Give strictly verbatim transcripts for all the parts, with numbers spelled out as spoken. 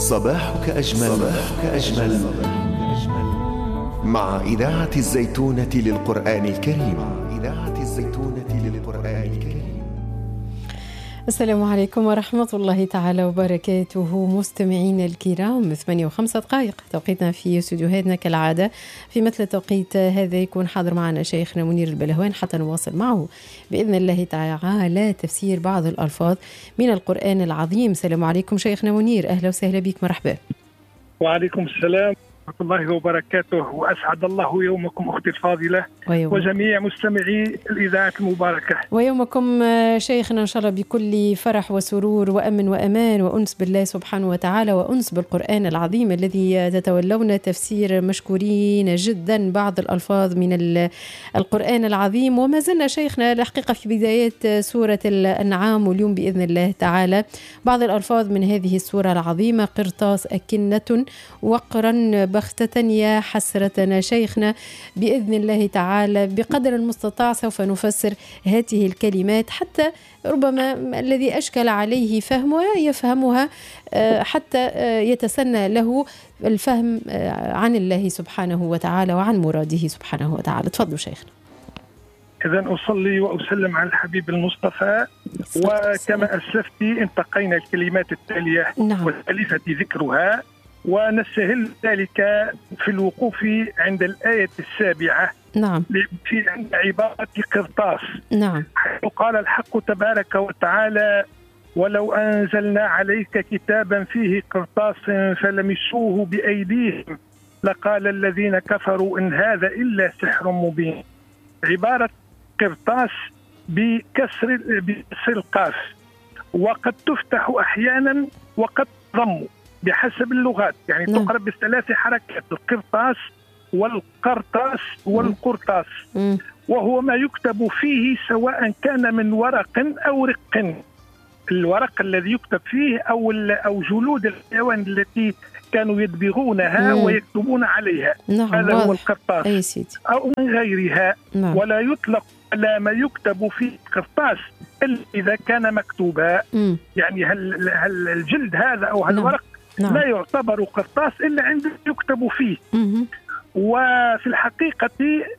صباحك أجمل, صباحك أجمل مع إذاعة الزيتونة للقرآن الكريم. إذاعة الزيتونة للقرآن الكريم. السلام عليكم ورحمة الله تعالى وبركاته مستمعين الكرام. ثمانية وخمسة دقائق توقيتنا في استوديوهاتنا كالعادة. في مثل التوقيت هذا يكون حاضر معنا شيخنا منير البلهوان حتى نواصل معه بإذن الله تعالى تفسير بعض الألفاظ من القرآن العظيم. السلام عليكم شيخنا منير، أهلا وسهلا بك، مرحبا. وعليكم السلام ورحمة الله وبركاته، وأسعد الله يومكم أختي الفاضلة ويوم. وجميع مستمعي الإذاعة المباركة. ويومكم شيخنا إن شاء الله بكل فرح وسرور وأمن وأمان وأنس بالله سبحانه وتعالى وأنس بالقرآن العظيم الذي تتولون تفسير مشكورين جدا بعض الألفاظ من القرآن العظيم. وما زلنا شيخنا الحقيقة في بدايات سورة الأنعام، واليوم بإذن الله تعالى بعض الألفاظ من هذه السورة العظيمة. قرطاس، أكنة، وقرا، بختة، يا حسرتنا. شيخنا بإذن الله تعالى بقدر المستطاع سوف نفسر هذه الكلمات حتى ربما الذي أشكل عليه فهمها يفهمها حتى يتسنى له الفهم عن الله سبحانه وتعالى وعن مراده سبحانه وتعالى. تفضلوا شيخنا. إذن أصلي وأسلم على الحبيب المصطفى، وكما أسلفت انتقينا الكلمات التالية نعم. والألفة ذكرها، ونستهل ذلك في الوقوف عند الآية السابعة نعم. في عند عبارة قرطاس نعم. حيث قال الحق تبارك وتعالى: ولو أنزلنا عليك كتابا فيه قرطاس فلمسوه بأيديهم لقال الذين كفروا إن هذا إلا سحر مبين. عبارة قرطاس بكسر بكسر القاف، وقد تفتح أحيانا وقد تضم بحسب اللغات، يعني نعم. تقرأ بثلاث حركات: القرطاس والقرطاس والقرطاس، م. وهو ما يكتب فيه سواء كان من ورق أو رق، الورق الذي يكتب فيه أو أو جلود الحيوان التي كانوا يدبغونها م. ويكتبون عليها، نعم. هذا هو القرطاس أي سيدي. أو من غيرها، نعم. ولا يطلق على ما يكتب فيه قرطاس إلا إذا كان مكتوبا، م. يعني هل, هل الجلد هذا أو هالورق نعم. لا يعتبر قرطاس إلا عندما يكتب فيه. م- وفي الحقيقة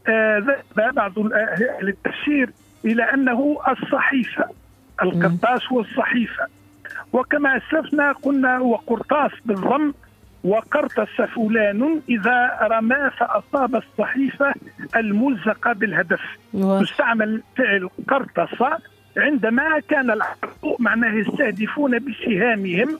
ذهب بعض أهل التفسير إلى أنه الصحيفة، القرطاس والصحيفة. وكما أسلفنا قلنا وقرطاس بالضم، وقرطس فلان إذا رمى فأصاب الصحيفة الملزقة بالهدف. تستعمل فعل قرطس عندما كان العرب معناه يستهدفون بسهامهم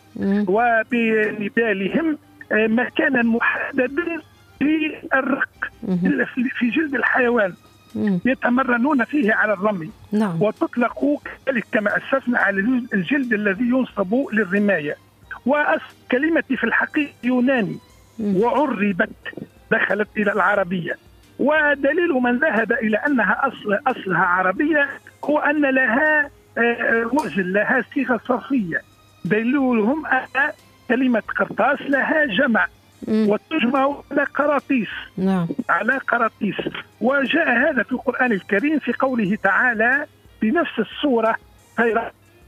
وبنبالهم مكانا محددا في الرق في جلد الحيوان يتمرنون فيه على الرمي. نعم. وتطلق كذلك كما أسفنا على الجلد الذي ينصب للرماية. وكلمتي في الحقيقة يوناني وعربت دخلت إلى العربية، ودليل من ذهب إلى أنها أصل أصلها عربية هو أن لها وزن، لها صيغة صرفية. دليلهم أن كلمة قرطاس لها جمع وتجمع على قراطيس. نعم. على قراطيس. وجاء هذا في القرآن الكريم في قوله تعالى في نفس السورة غير.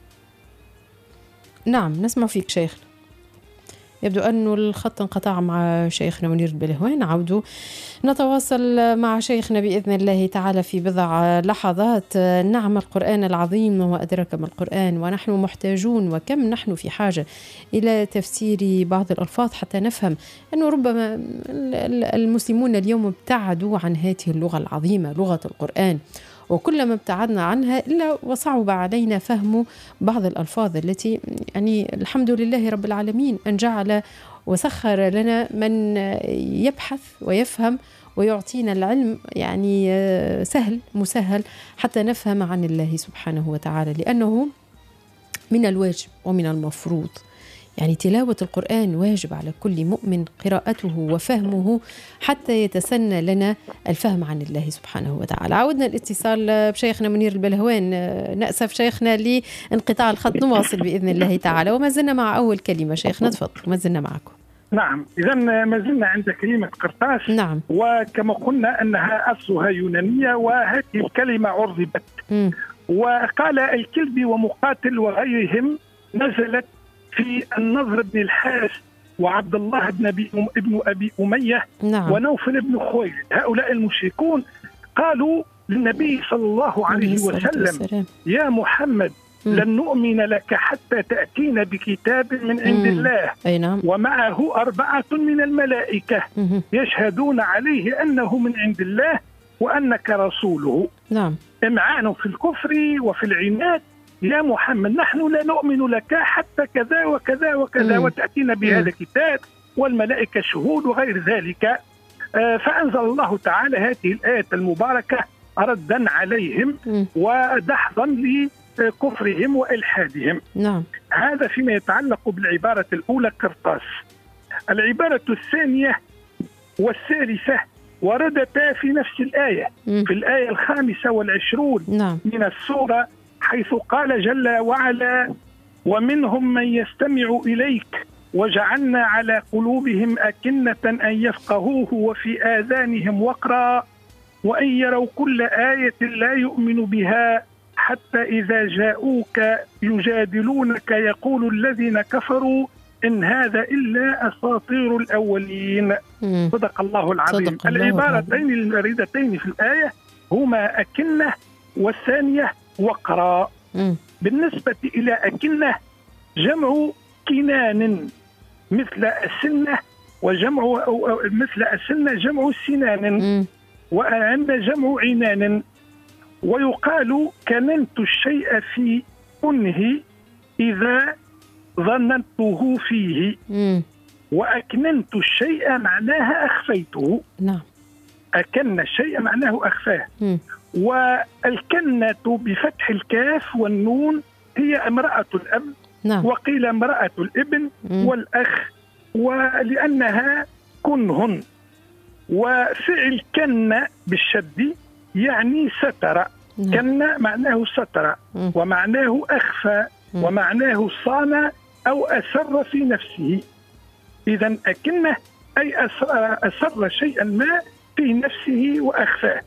نعم نسمع فيك شيخنا. يبدو أن الخط انقطع مع شيخنا منير البلهوان. عودوا نتواصل مع شيخنا بإذن الله تعالى في بضع لحظات. نعم القرآن العظيم وما أدراك ما القرآن، ونحن محتاجون وكم نحن في حاجة إلى تفسير بعض الألفاظ حتى نفهم أنه ربما المسلمون اليوم ابتعدوا عن هذه اللغة العظيمة لغة القرآن، وكلما ابتعدنا عنها إلا وصعب علينا فهم بعض الألفاظ التي يعني الحمد لله رب العالمين أن جعل وسخر لنا من يبحث ويفهم ويعطينا العلم يعني سهل مسهل حتى نفهم عن الله سبحانه وتعالى، لأنه من الواجب ومن المفروض يعني تلاوة القرآن واجب على كل مؤمن قراءته وفهمه حتى يتسنى لنا الفهم عن الله سبحانه وتعالى. عودنا الاتصال بشيخنا منير البلهوان. نأسف شيخنا لانقطاع الخط، نواصل بإذن الله تعالى وما زلنا مع أول كلمة. شيخنا تفضل، ما زلنا معكم. نعم، إذا ما زلنا عند كلمة قرطاس. نعم. وكما قلنا أنها أصلها يونانية، وهذه الكلمة عربت. م. وقال الكلبي ومقاتل وغيرهم نزلت في النضر بن الحارث وعبد الله بن أبي, ابن أبي أمية نعم. ونوفل بن خويلد. هؤلاء المشركون قالوا للنبي صلى الله عليه وسلم: يا محمد لن نؤمن لك حتى تأتينا بكتاب من عند الله نعم. ومعه أربعة من الملائكة يشهدون عليه أنه من عند الله وأنك رسوله. نعم. إمعان في الكفر وفي العناد. يا محمد نحن لا نؤمن لك حتى كذا وكذا وكذا مم. وتأتينا بهذا الكتاب والملائكة شهود وغير ذلك. آه فأنزل الله تعالى هذه الآية المباركة ردا عليهم مم. ودحضا لكفرهم وإلحادهم. نعم. هذا فيما يتعلق بالعبارة الأولى قرطاس. العبارة الثانية والثالثة وردتا في نفس الآية مم. في الآية الخامسة والعشرون نعم. من السورة، حيث قال جل وعلا: ومنهم من يستمع إليك وجعلنا على قلوبهم أكنة أن يفقهوه وفي آذانهم وقرا وإن يروا كل آية لا يؤمنوا بها حتى إذا جاءوك يجادلونك يقول الذين كفروا إن هذا إلا أساطير الأولين. مم. صدق الله العظيم. صدق الله العبارتين الواردتين في الآية هما أكنة والثانية وقرا. مم. بالنسبة إلى أكنة جمع كنان مثل السنة، وجمع أو مثل السنة جمع سنان، وأن جمع عنان. ويقال كننت الشيء في كنه إذا ظننته فيه. مم. وأكننت الشيء معناها أخفيته. نعم. أكن الشيء معناه أخفاه. مم. والكنة بفتح الكاف والنون هي امرأة الأب. نعم. وقيل امرأة الابن مم. والأخ، ولأنها كنهن. وفعل كن بالشد يعني ستر. نعم. كن معناه ستر مم. ومعناه أخفى مم. ومعناه صان أو أسر في نفسه. إذن أكنه أي أسر, أسر شيئا ما في نفسه وأخفاه.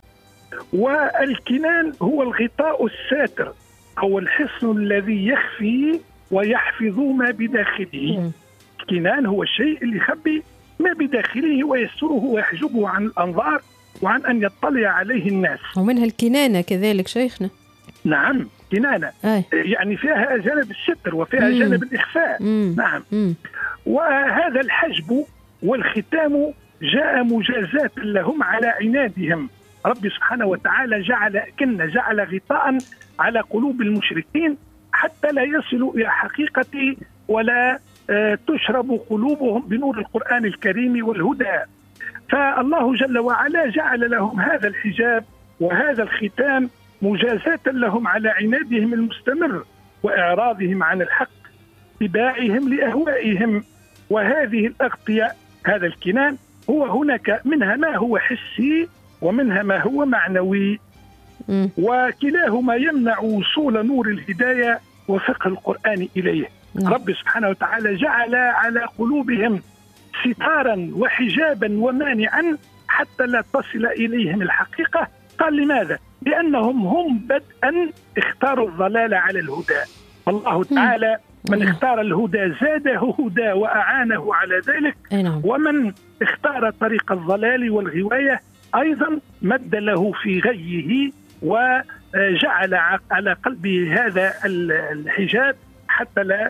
والكنان هو الغطاء الساتر أو الحصن الذي يخفي ويحفظ ما بداخله. الكنان هو الشيء اللي يخبي ما بداخله ويستره ويحجبه عن الأنظار وعن أن يطلع عليه الناس. ومنها الكنانة كذلك شيخنا. نعم، كنانة آه. يعني فيها جانب الستر وفيها مم. جانب الإخفاء. مم. نعم. مم. وهذا الحجب والختام جاء مجازاة لهم على عنادهم. ربي سبحانه وتعالى جعل كن جعل غطاء على قلوب المشركين حتى لا يصلوا إلى حقيقة ولا آه تشرب قلوبهم بنور القرآن الكريم والهدى. فالله جل وعلا جعل لهم هذا الحجاب وهذا الختام مجازاة لهم على عنادهم المستمر وإعراضهم عن الحق، اتباعهم لأهوائهم. وهذه الأغطية هذا الكنان هو هناك منها ما هو حسي ومنها ما هو معنوي، م. وكلاهما يمنع وصول نور الهداية وفقه القرآن إليه. م. رب سبحانه وتعالى جعل على قلوبهم ستارا وحجابا ومانعا حتى لا تصل إليهم الحقيقة. قال لماذا؟ لأنهم هم بدءا اختاروا الضلال على الهدى. الله تعالى م. من اختار الهدى زاده هدى وأعانه على ذلك، ومن اختار طريق الضلال والغواية أيضا مد له في غيه وجعل على قلبه هذا الحجاب حتى لا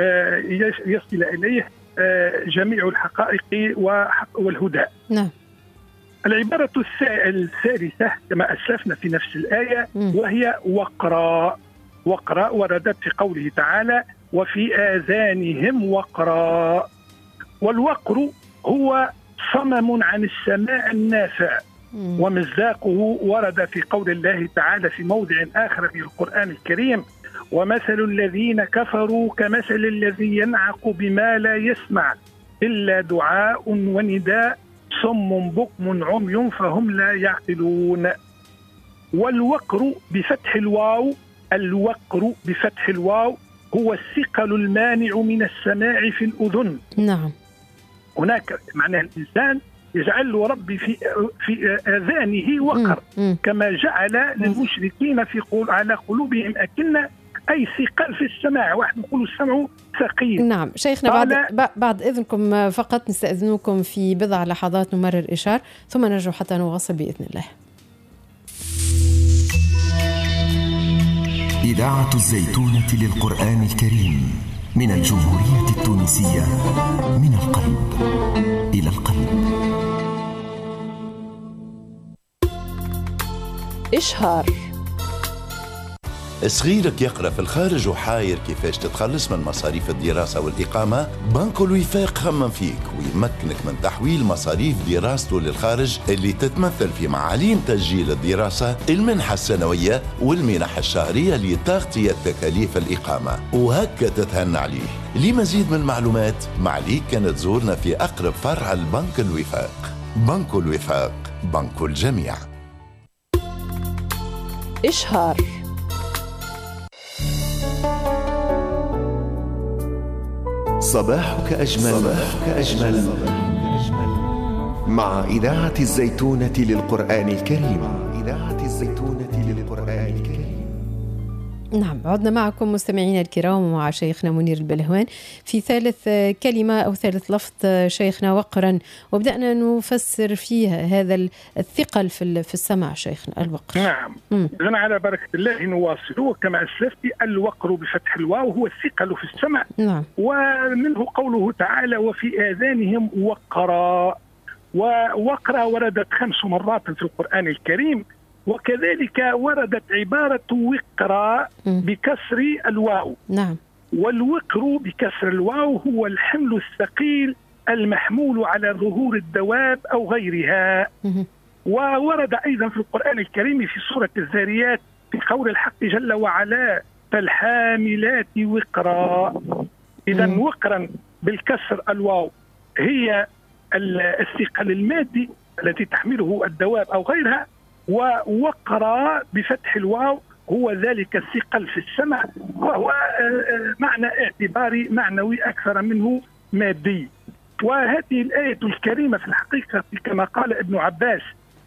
يصل إليه جميع الحقائق والهدى. نعم. العبارة الثالثة كما أسلفنا في نفس الآية وهي وقرا. وقرا وردت في قوله تعالى وفي آذانهم وقرا. والوقر هو صمم عن السماع النافع، ومصداقه ورد في قول الله تعالى في موضع آخر في القرآن الكريم ومثل الذين كفروا كمثل الذي ينعق بما لا يسمع إلا دعاء ونداء صم بكم عمي فهم لا يعقلون. والوقر بفتح الواو، الوقر بفتح الواو هو الثقل المانع من السماع في الأذن. نعم. هناك معناه الإنسان يجعل له ربي في في آذانه وقر، كما جعل للمشركين في قول على قلوبهم أكنة أي ثقل في السماع، واحد نقول السمع ثقيل. نعم شيخنا، بعد بعد إذنكم فقط نستأذنكم في بضع لحظات نمرر إشار ثم نرجع حتى نواصل بإذن الله. إذاعة الزيتونة للقرآن الكريم من الجمهورية التونسية، من القلب إلى القلب. إشهار. صغيرك يقرأ في الخارج وحاير كيفاش تتخلص من مصاريف الدراسة والإقامة؟ بنكو الوفاق خمم فيك ويمكنك من تحويل مصاريف دراسته للخارج اللي تتمثل في معاليم تسجيل الدراسة، المنحة السنوية والمنح الشهرية لتغطية تكاليف الإقامة، وهكا تتهنى عليه. لمزيد من المعلومات معليك كانت تزورنا في أقرب فرع البنك الوفاق. بنك الوفاق، بنك الجميع. إشهار. صباحك أجمل, صباحك أجمل مع إذاعة الزيتونة للقرآن الكريم. إذاعة الزيتونة للقرآن الكريم. نعم، عدنا معكم مستمعينا الكرام ومع شيخنا منير البلهوان في ثالث كلمة أو ثالث لفظ شيخنا وقرا، وبدأنا نفسر فيها هذا الثقل في في السمع شيخنا، الوقر. نعم، إذن على بركة الله نواصل. وكما أسلفت الوقر بفتح الواو هو الثقل في السمع. نعم. ومنه قوله تعالى وفي آذانهم وقرا، ووقرا وردت خمس مرات في القرآن الكريم، وكذلك وردت عبارة وقرا بكسر الواو. نعم. والوقر بكسر الواو هو الحمل الثقيل المحمول على ظهور الدواب أو غيرها. وورد أيضا في القرآن الكريم في سورة الذاريات في قول الحق جل وعلا فالحاملات وقرا. إذا وقرا بالكسر الواو هي الثقل المادي التي تحمله الدواب أو غيرها، ووقرا بفتح الواو هو ذلك الثقل في السمع، وهو معنى اعتباري معنوي أكثر منه مادي. وهذه الآية الكريمة في الحقيقة كما قال ابن عباس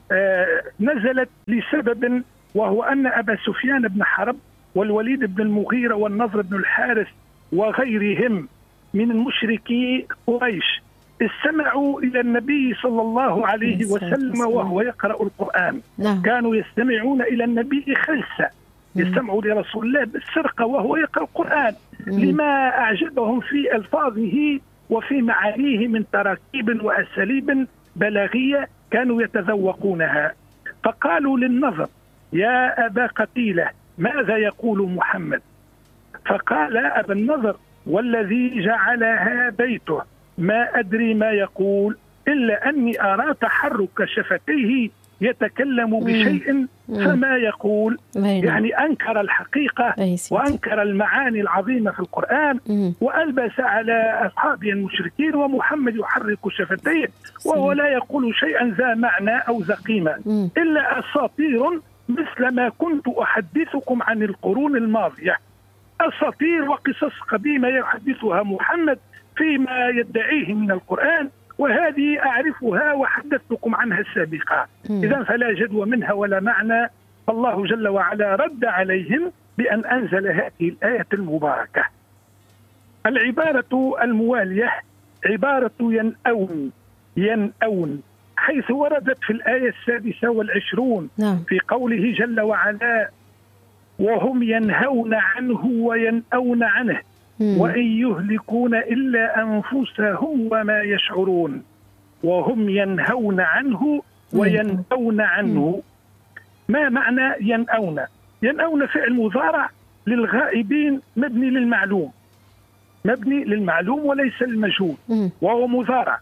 نزلت لسبب، وهو أن أبا سفيان بن حرب والوليد بن المغيرة والنضر بن الحارث وغيرهم من مشركي قريش استمعوا إلى النبي صلى الله عليه وسلم وهو يقرأ القرآن. نعم. كانوا يستمعون إلى النبي خلسة، يستمعوا لرسول الله بالسرقة وهو يقرأ القرآن، لما أعجبهم في ألفاظه وفي معانيه من تراكيب وأساليب بلاغية كانوا يتذوقونها. فقالوا للنضر يا أبا قتيلة ماذا يقول محمد؟ فقال أبا النضر والذي جعلها بيته ما أدري ما يقول إلا أني أرى تحرك شفتيه يتكلم بشيء فما يقول. يعني أنكر الحقيقة وأنكر المعاني العظيمة في القرآن، وألبس على أصحابه المشركين ومحمد يحرك شفتيه وهو لا يقول شيئا ذا معنى أو ذا قيمة إلا أساطير مثل ما كنت أحدثكم عن القرون الماضية. أساطير وقصص قديمة يحدثها محمد فيما يدعيه من القرآن، وهذه أعرفها وحدثتكم عنها السابقة. إذن فلا جدوى منها ولا معنى. فالله جل وعلا رد عليهم بأن أنزل هذه الآية المباركة. العبارة الموالية عبارة ينأون ينأون حيث وردت في الآية السادسة والعشرون في قوله جل وعلا وهم ينهون عنه وينأون عنه وإن يهلكون إلا أنفسهم وما يشعرون. وهم ينهون عنه وينأون عنه. ما معنى ينأون؟ ينأون فعل مضارع للغائبين مبني للمعلوم، مبني للمعلوم وليس المجهول، وهو مضارع.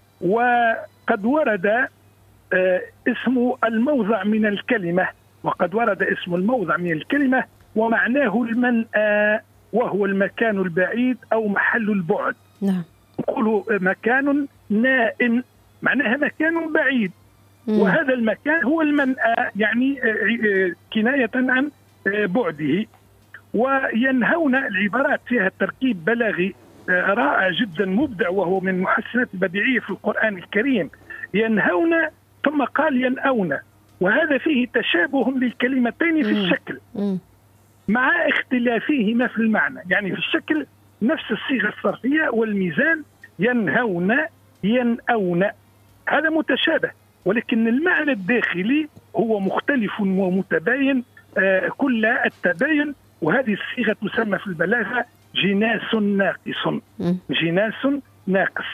وقد ورد آه اسم الموضع من الكلمة، وقد ورد اسم الموضع من الكلمة ومعناه المنأى وهو المكان البعيد أو محل البعد. نعم. نقول مكان نائم معناها مكان بعيد. مم. وهذا المكان هو المنأى، يعني كناية عن بعده. وينهون العبارات فيها تركيب بلاغي رائع جدا مبدع، وهو من محسنات البديعية في القرآن الكريم. ينهون ثم قال ينأون، وهذا فيه تشابه للكلمتين في الشكل. مم. مع اختلافهما في المعنى. يعني في الشكل نفس الصيغة الصرفية والميزان، ينهون ينأون، هذا متشابه، ولكن المعنى الداخلي هو مختلف ومتباين آه كل التباين. وهذه الصيغة تسمى في البلاغة جناس ناقص، جناس ناقص.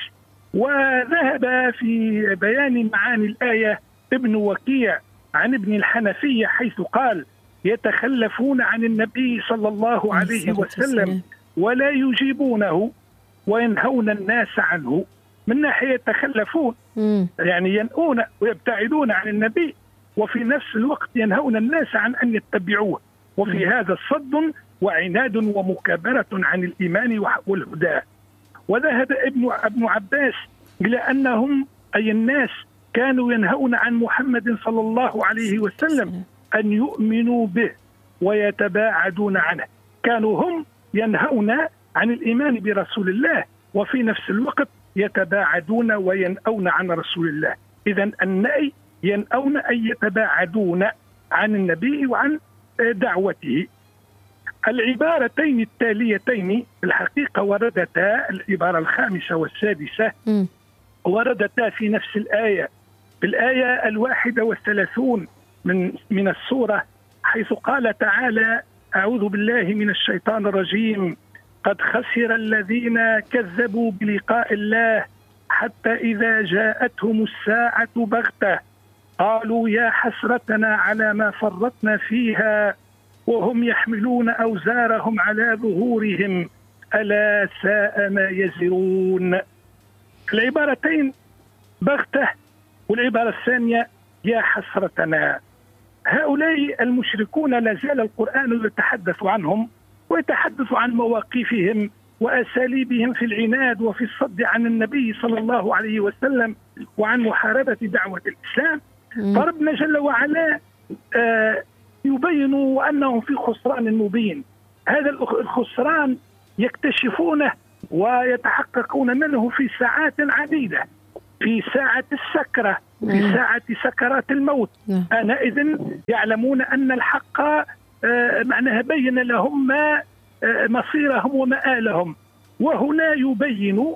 وذهب في بيان معاني الآية ابن وكيع عن ابن الحنفية حيث قال يتخلفون عن النبي صلى الله عليه وسلم ولا يجيبونه وينهون الناس عنه. من ناحية يتخلفون يعني ينؤون ويبتعدون عن النبي، وفي نفس الوقت ينهون الناس عن أن يتبعوه، وفي هذا صد وعناد ومكابرة عن الإيمان والهدى. وذهب ابن ابن عباس إلى أنهم أي الناس كانوا ينهون عن محمد صلى الله عليه وسلم أن يؤمنوا به ويتباعدون عنه. كانوا هم ينهون عن الإيمان برسول الله وفي نفس الوقت يتباعدون وينأون عن رسول الله. إذن النأي ينأون أي يتباعدون عن النبي وعن دعوته. العبارتين التاليتين الحقيقة وردتا، العبارة الخامسة والسادسة م. وردتا في نفس الآية، في الآية الواحدة والثلاثون من من السورة، حيث قال تعالى: أعوذ بالله من الشيطان الرجيم، قد خسر الذين كذبوا بلقاء الله حتى إذا جاءتهم الساعة بغتة قالوا يا حسرتنا على ما فرطنا فيها وهم يحملون أوزارهم على ظهورهم ألا ساء ما يزرون. العبارتين بغتة والعبارة الثانية يا حسرتنا. هؤلاء المشركون لا زال القرآن يتحدث عنهم ويتحدث عن مواقفهم وأساليبهم في العناد وفي الصد عن النبي صلى الله عليه وسلم وعن محاربة دعوة الإسلام. فربنا جل وعلا آه يبين أنهم في خسران مبين. هذا الخسران يكتشفونه ويتحققون منه في ساعات عديدة، في ساعة السكرة، في ساعة سكرات الموت. آنئذ يعلمون أن الحق معناها بين لهم ما مصيرهم ومآلهم، وهنا يبين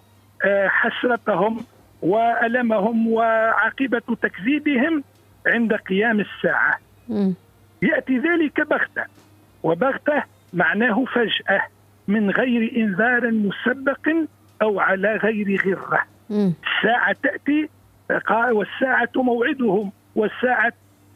حسرتهم وألمهم وعاقبة تكذيبهم عند قيام الساعة. يأتي ذلك بغتة، وبغتة معناه فجأة من غير إنذار مسبق أو على غير غرة. الساعة تأتي والساعة موعدهم، والساعة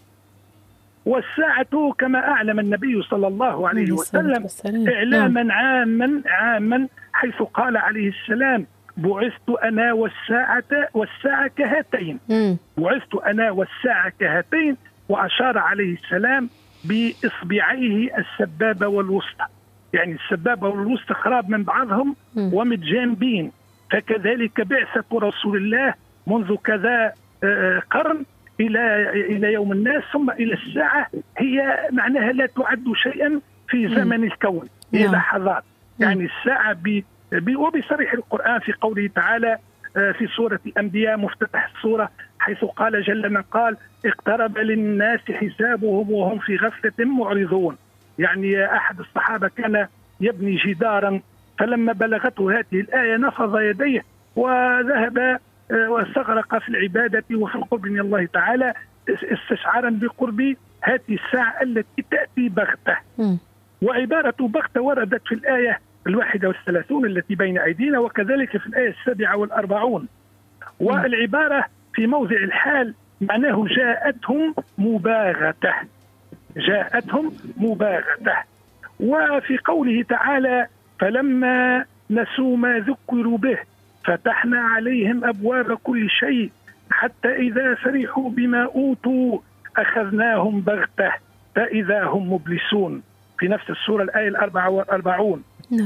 والساعة كما أعلم النبي صلى الله عليه وسلم إعلاما عاما عاما حيث قال عليه السلام: بعثت أنا والساعة والساعة كهاتين. بعثت أنا والساعة كهاتين، وأشار عليه السلام بإصبعيه السبابة والوسطى، يعني السبابة والوسطى قراب من بعضهم ومتجانبين. فكذلك بعثة رسول الله منذ كذا قرن إلى إلى يوم الناس ثم إلى الساعة، هي معناها لا تعد شيئا في زمن الكون، هي لحظات. يعني الساعة ب وبصريح القرآن في قوله تعالى في سورة الأنبياء مفتتح السورة حيث قال جل من قال: اقترب للناس حسابهم وهم في غفلة معرضون. يعني أحد الصحابة كان يبني جدارا، فلما بلغته هذه الآية نفض يديه وذهب واستغرق في العبادة وفي القرب من الله تعالى استشعارا بقرب هذه الساعة التي تأتي بغتة. وعبارة بغتة وردت في الآية الواحدة والثلاثون التي بين أيدينا، وكذلك في الآية السابعة والأربعون. والعبارة في موضع الحال معناه جاءتهم مباغتة، جاءتهم مباغتة. وفي قوله تعالى: فلما نسوا ما ذكروا به فتحنا عليهم أبواب كل شيء حتى إذا فرحوا بما أوتوا أخذناهم بغتة فإذا هم مبلسون، في نفس السورة الآية الأربعة والأربعون.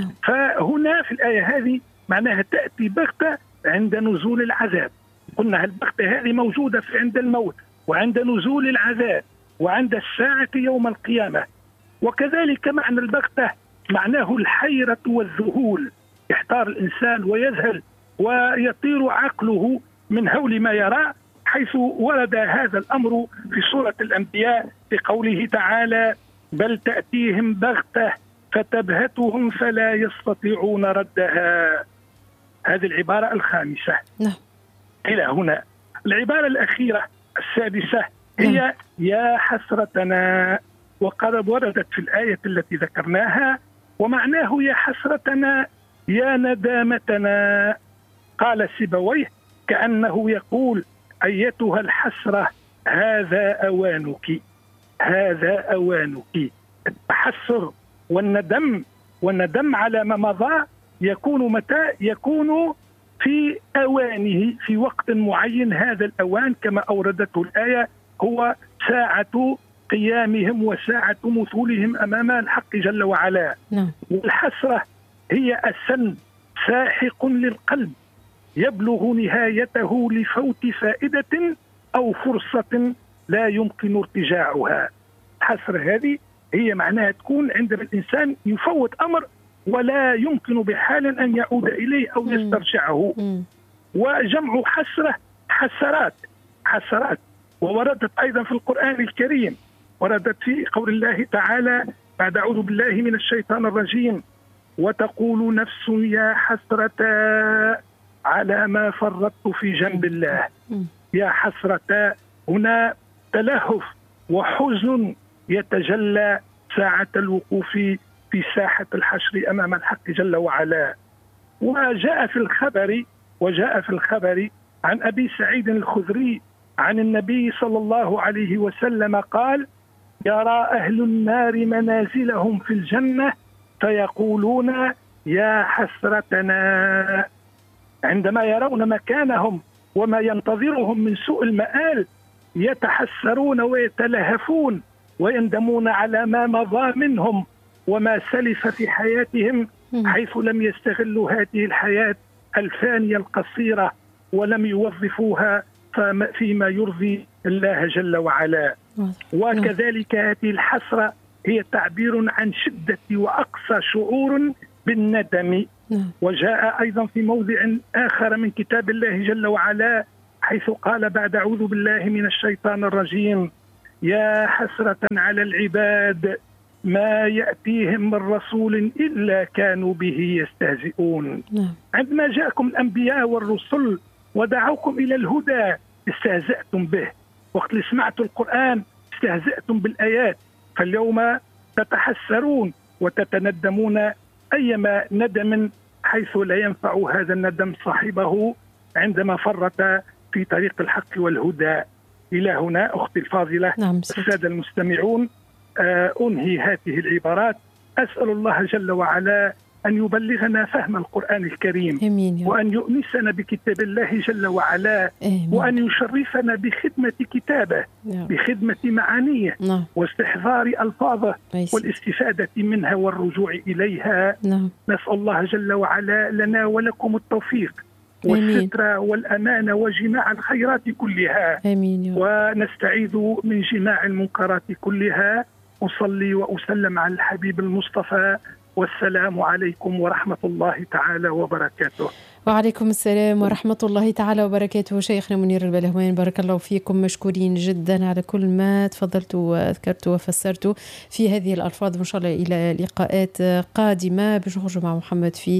فهنا في الآية هذه معناها تأتي بغتة عند نزول العذاب. قلنا البغتة هذه موجودة في عند الموت وعند نزول العذاب وعند الساعة يوم القيامة. وكذلك معنى البغتة معناه الحيرة والذهول، يحتار الإنسان ويذهل ويطير عقله من هول ما يرى، حيث ورد هذا الأمر في سورة الأنبياء في قوله تعالى: بل تأتيهم بغتة فتبهتهم فلا يستطيعون ردها. هذه العبارة الخامسة. نعم. إلى هنا. العبارة الأخيرة السادسة هي نعم. يا حسرتنا، وقد وردت في الآية التي ذكرناها، ومعناه يا حسرتنا يا ندامتنا. قال سيبويه كأنه يقول أيتها الحسرة هذا أوانك، هذا أوانك. التحسر والندم والندم على ما مضى يكون متى؟ يكون في أوانه، في وقت معين. هذا الأوان كما أوردته الآية هو ساعة قيامهم وساعة مثولهم أمام الحق جل وعلا. نعم. والحسرة هي أسن ساحق للقلب يبلغ نهايته لفوت فائدة أو فرصة لا يمكن ارتجاعها. الحسرة هذه هي معناها تكون عندما الإنسان يفوت أمر ولا يمكن بحال أن يعود إليه أو يسترجعه. وجمع حسرة حسرات، حسرات. ووردت أيضا في القرآن الكريم، وردت في قول الله تعالى بعد أعوذ بالله من الشيطان الرجيم وتقول نفس يا حسرة على ما فرطت في جنب الله. يا حسرة هنا تلهف وحزن يتجلى ساعة الوقوف في ساحة الحشر أمام الحق جل وعلا. وجاء في الخبر وجاء في الخبر عن أبي سعيد الخدري عن النبي صلى الله عليه وسلم قال يرى أهل النار منازلهم في الجنة فيقولون يا حسرتنا. عندما يرون مكانهم وما ينتظرهم من سوء المآل يتحسرون ويتلهفون ويندمون على ما مضى منهم وما سلف في حياتهم، حيث لم يستغلوا هذه الحياة الفانية القصيرة ولم يوظفوها فيما يرضي الله جل وعلا. وكذلك هذه الحسرة هي تعبير عن شدة وأقصى شعور بالندم. وجاء أيضا في موضع آخر من كتاب الله جل وعلا حيث قال بعد أعوذ بالله من الشيطان الرجيم يا حسرة على العباد ما يأتيهم من رسول إلا كانوا به يستهزئون. عندما جاءكم الأنبياء والرسل ودعوكم إلى الهدى استهزأتم به، وقت اللي سمعتوا القرآن استهزأتم بالآيات، فاليوم تتحسرون وتتندمون أيما ندم، حيث لا ينفع هذا الندم صاحبه عندما فرط في طريق الحق والهدى. إلى هنا أختي الفاضلة نعم السادة المستمعون آه أنهي هذه العبارات. أسأل الله جل وعلا أن يبلغنا فهم القرآن الكريم أمين، وأن يؤنسنا بكتاب الله جل وعلا، أمين، وأن يشرفنا بخدمة كتابه، نعم، بخدمة معانيه، نعم، واستحضار ألفاظه والاستفادة منها والرجوع إليها. نعم. نسأل الله جل وعلا لنا ولكم التوفيق والستر والأمان وجماع الخيرات كلها. آمين. ونستعيذ من جماع المنكرات كلها. أصلي وأسلم على الحبيب المصطفى، والسلام عليكم ورحمة الله تعالى وبركاته. وعليكم السلام ورحمة الله تعالى وبركاته. شيخنا منير البلهوان، بارك الله فيكم، مشكورين جدا على كل ما تفضلتوا وذكرتوا وفسرتوا في هذه الألفاظ. إن شاء الله إلى لقاءات قادمة. باش نخرجوا مع محمد في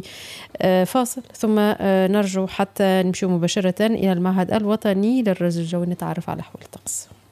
فاصل ثم نرجع حتى نمشي مباشرة إلى المعهد الوطني للرصد الجوي نتعرف على أحوال الطقس.